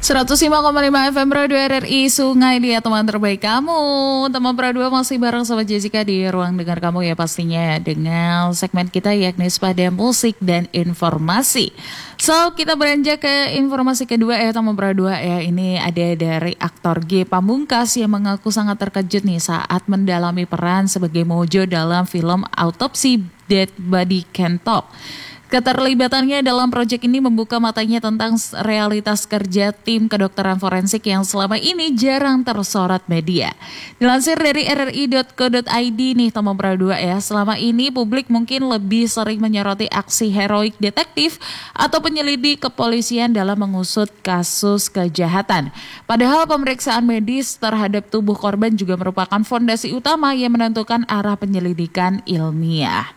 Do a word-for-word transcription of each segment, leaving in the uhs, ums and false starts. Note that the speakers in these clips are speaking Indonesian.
seratus lima koma lima F M Radio R R I Sungai Liat, teman terbaik kamu. Teman Pradua masih bareng sama Jessica di ruang dengar kamu ya pastinya, dengan segmen kita yakni pada musik dan informasi. So kita beranjak ke informasi kedua ya teman Pradua ya. Ini ada dari aktor Ge Pamungkas yang mengaku sangat terkejut nih saat mendalami peran sebagai Mojo dalam film Autopsy Dead Body Can Talk. Keterlibatannya dalam proyek ini membuka matanya tentang realitas kerja tim kedokteran forensik yang selama ini jarang tersorot media. Dilansir dari R R I dot co dot I D nih teman Pradua ya, selama ini publik mungkin lebih sering menyoroti aksi heroik detektif atau penyelidik kepolisian dalam mengusut kasus kejahatan. Padahal pemeriksaan medis terhadap tubuh korban juga merupakan fondasi utama yang menentukan arah penyelidikan ilmiah.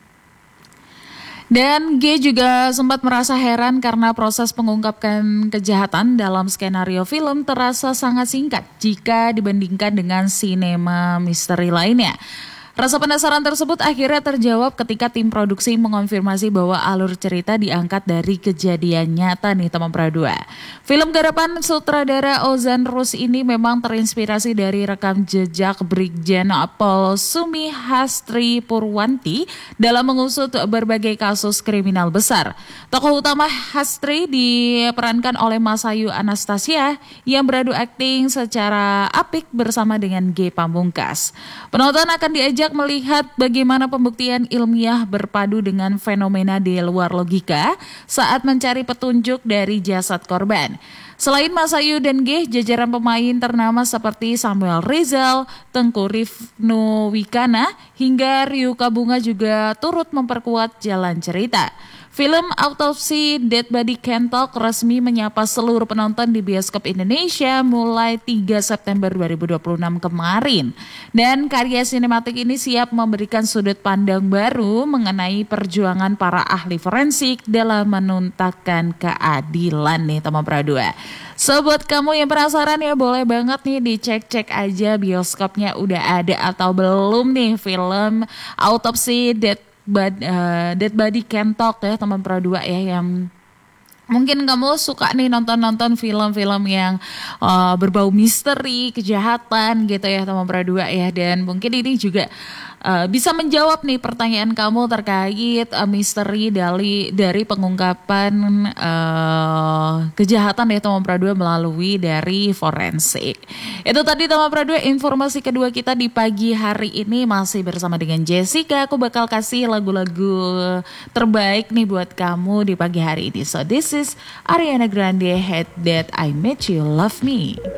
Dan G juga sempat merasa heran karena proses pengungkapan kejahatan dalam skenario film terasa sangat singkat jika dibandingkan dengan sinema misteri lainnya. Rasa penasaran tersebut akhirnya terjawab ketika tim produksi mengonfirmasi bahwa alur cerita diangkat dari kejadian nyata nih teman Pradua. Film garapan sutradara Ozan Rus ini memang terinspirasi dari rekam jejak Brigjen Pol Sumi Hastri Purwanti dalam mengusut berbagai kasus kriminal besar. Tokoh utama Hastri diperankan oleh Masayu Anastasia yang beradu akting secara apik bersama dengan Ge Pamungkas. Penonton akan diajak melihat bagaimana pembuktian ilmiah berpadu dengan fenomena di luar logika saat mencari petunjuk dari jasad korban. Selain Masayu dan Ge, jajaran pemain ternama seperti Samuel Rizal, Tengku Rifnu Wikana, hingga Ryu Kabunga juga turut memperkuat jalan cerita. Film Autopsy Dead Body Can Talk resmi menyapa seluruh penonton di bioskop Indonesia mulai tiga September dua ribu dua puluh enam kemarin. Dan karya sinematik ini siap memberikan sudut pandang baru mengenai perjuangan para ahli forensik dalam menuntaskan keadilan nih teman Pradua. So buat kamu yang penasaran ya, boleh banget nih dicek-cek aja bioskopnya udah ada atau belum nih film Autopsy Dead But, uh, Dead Body Can Talk ya teman Pradua ya, yang mungkin kamu suka nih nonton-nonton film-film yang uh, berbau misteri, kejahatan gitu ya teman Pradua ya. Dan mungkin ini juga uh, bisa menjawab nih pertanyaan kamu terkait uh, misteri dari dari pengungkapan uh, kejahatan ya teman Pradua melalui dari forensik. Itu tadi teman Pradua informasi kedua kita di pagi hari ini, masih bersama dengan Jessica. Aku bakal kasih lagu-lagu terbaik nih buat kamu di pagi hari ini. So this is Ariana Grande, Hate That I Made You Love Me.